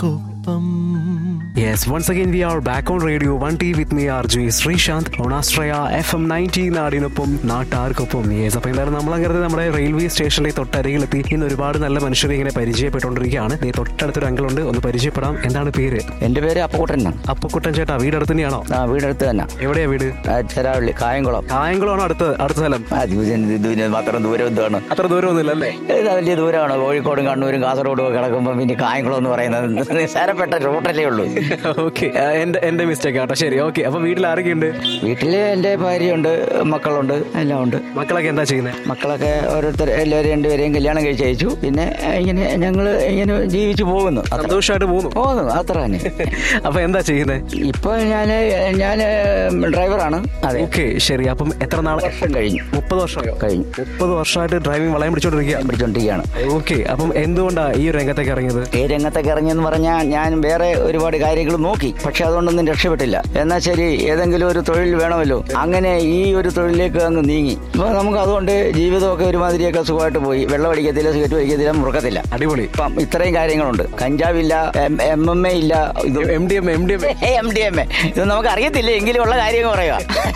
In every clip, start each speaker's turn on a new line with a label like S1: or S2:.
S1: Yes, once again we are back on Radio 1T with me RJ Srishant on Astraya FM 90 നാടിനൊപ്പം നാട്ടാർക്കൊപ്പം. Yes, അപ്പോൾ എന്തായാലും നമ്മളങ്ങനെ നമ്മുടെ റെയിൽവേ സ്റ്റേഷനിലെ തൊട്ടരികിലെത്തി. ഇന്ന് ഒരുപാട് നല്ല മനുഷ്യരെ ഇങ്ങനെ പരിചയപ്പെട്ടുകൊണ്ടിരിക്കുകയാണ്. തൊട്ടടുത്തൊരു അങ്കിളുണ്ട്, ഒന്ന് പരിചയപ്പെടാം. എന്താണ് പേര്?
S2: എന്റെ പേര് അപ്പുക്കുട്ടൻ.
S1: അപ്പുക്കുട്ടൻ ചേട്ടാ, വീടടുത്ത് തന്നെയാണോ?
S2: വീടടുത്ത് തന്നെ.
S1: എവിടെയാ വീട്?
S2: ചെരാവള്ളി, കായംകുളം.
S1: കായംകുളമാണോ അടുത്ത സ്ഥലം?
S2: അത്ര ദൂരം എന്താണ്?
S1: അത്ര ദൂരമൊന്നുമില്ല അല്ലേ?
S2: വലിയ ദൂരമാണ്. കോഴിക്കോടും കണ്ണൂരും കാസർഗോഡും ഒക്കെ കിടക്കുമ്പോൾ പിന്നെ കായംകുളം എന്ന് പറയുന്നത് നിസ്സാരപ്പെട്ട റൂട്ടല്ലേ ഉള്ളൂ.
S1: ഓക്കെ, എന്റെ മിസ്റ്റേക്ക് ആട്ടോ. ശരി, ഓക്കെ. അപ്പൊ വീട്ടിൽ ആരൊക്കെയുണ്ട്?
S2: വീട്ടില് എന്റെ ഭാര്യയുണ്ട്, മക്കളുണ്ട്, എല്ലാം ഉണ്ട്.
S1: മക്കളൊക്കെ എന്താ ചെയ്യുന്നത്?
S2: മക്കളൊക്കെ ഓരോരുത്തർ എല്ലാവരും രണ്ടുപേരെയും കല്യാണം കഴിച്ച് അയച്ചു. പിന്നെ ഇങ്ങനെ ഞങ്ങള് ഇങ്ങനെ ജീവിച്ചു പോകുന്നു,
S1: സന്തോഷമായിട്ട് പോകുന്നു.
S2: അത്ര തന്നെ.
S1: അപ്പൊ എന്താ ചെയ്യുന്നത്?
S2: ഇപ്പൊ ഞാന് ഡ്രൈവറാണ്. അതെ.
S1: ഓക്കെ, ശരി. അപ്പം എത്ര നാളെ?
S2: വർഷം കഴിഞ്ഞു.
S1: 30 വർഷം കഴിഞ്ഞു. 30 വർഷമായിട്ട് ഡ്രൈവിംഗ് വളയം
S2: പിടിച്ചോണ്ടിരിക്കുകയാണ്.
S1: ഓക്കെ, അപ്പം എന്തുകൊണ്ടാ ഈ രംഗത്തേക്ക് ഇറങ്ങിയത്?
S2: ഈ രംഗത്തേക്ക് ഇറങ്ങിയെന്ന് പറഞ്ഞാൽ ഞാൻ വേറെ ഒരുപാട് കാര്യങ്ങൾ നോക്കി, പക്ഷെ അതുകൊണ്ടൊന്നും രക്ഷപ്പെട്ടില്ല. എന്നാൽ ശരി, ഏതെങ്കിലും ഒരു തൊഴിൽ വേണമല്ലോ. അങ്ങനെ ഈ ഒരു തൊഴിലേക്ക് അങ്ങ് നീങ്ങി. അപ്പൊ നമുക്ക് അതുകൊണ്ട് ജീവിതമൊക്കെ ഒരുമാതിരിയൊക്കെ സുഖമായിട്ട് പോയി. വെള്ളം അടിക്കത്തില്ല, സിഗരറ്റ് വലിക്കത്തില്ല, മുറുക്കത്തില്ല.
S1: അടിപൊളി.
S2: ഇപ്പം ഇത്രയും കാര്യങ്ങളുണ്ട്. കഞ്ചാവില്ല, MMA ഇല്ല,
S1: MDMA
S2: ഇത് നമുക്ക് അറിയത്തില്ല, എങ്കിലും ഉള്ള കാര്യം പറയുക.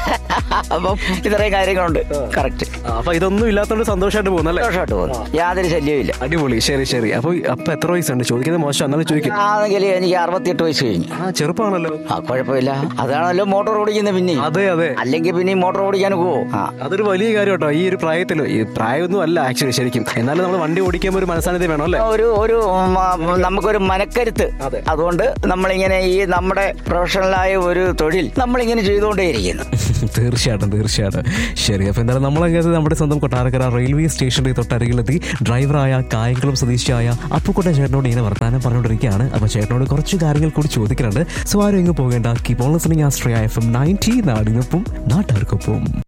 S2: അപ്പം ഇത്രയും കാര്യങ്ങളുണ്ട്. കറക്റ്റ്.
S1: അപ്പൊ ഇതൊന്നും ഇല്ലാത്തോണ്ട് സന്തോഷമായിട്ട് പോകുന്നല്ലേ?
S2: സന്തോഷമായിട്ട് പോകുന്നു, യാതൊരു ശല്യവും ഇല്ല.
S1: അടിപൊളി. ശരി. അപ്പൊ എത്ര വയസ്സുണ്ട്? ചോദിക്കുന്നത് മോശം, എന്നാലും ചോദിക്കും.
S2: ആണെങ്കിൽ എനിക്ക് 68 വയസ്സ് കഴിഞ്ഞു.
S1: ചെറുപ്പമാണല്ലോ.
S2: കുഴപ്പമില്ല. അതാണല്ലോ മോട്ടോർ ഓടിക്കുന്നത്. പിന്നെ
S1: അതെ,
S2: അല്ലെങ്കിൽ പിന്നെ മോട്ടോർ ഓടിക്കാൻ പോവോ?
S1: അതൊരു വലിയ കാര്യം കേട്ടോ. ഈ ഒരു പ്രായത്തിൽ, ഈ പ്രായമൊന്നും അല്ല ആക്ച്വലി ശരിക്കും. എന്നാലും നമ്മൾ വണ്ടി ഓടിക്കുമ്പോൾ ഒരു മനസ്സാന്നിധ്യം വേണം അല്ലേ?
S2: ഒരു നമുക്കൊരു മനക്കരുത്ത്. അതുകൊണ്ട് നമ്മളിങ്ങനെ ഈ നമ്മുടെ പ്രൊഫഷണലായ ഒരു തൊഴിൽ നമ്മളിങ്ങനെ ചെയ്തുകൊണ്ടേയിരിക്കുന്നു.
S1: തീർച്ചയായിട്ടും. ശരി, അപ്പൊ എന്തായാലും നമ്മളങ്ങനെ നമ്മുടെ സ്വന്തം കൊട്ടാരക്കര റെയിൽവേ സ്റ്റേഷന്റെ തൊട്ടരികിലെത്തി. ഡ്രൈവറായ കായംകുളം സ്വദേശിയായ അപ്പുക്കുട്ടൻ ചേട്ടനോട് ഇങ്ങനെ വർത്താനം പറഞ്ഞുകൊണ്ടിരിക്കുകയാണ്. അപ്പൊ ചേട്ടനോട് കുറച്ച് കാര്യങ്ങൾ കൂടി ചോദിക്കുന്നുണ്ട്. സോ ആരും എങ്ങ് പോകേണ്ട. കീപ് ഓൺ ലിസണിങ് ആസ്ട്രയ FM 90 നാടിനൊപ്പം നാട്ടാർക്കൊപ്പം.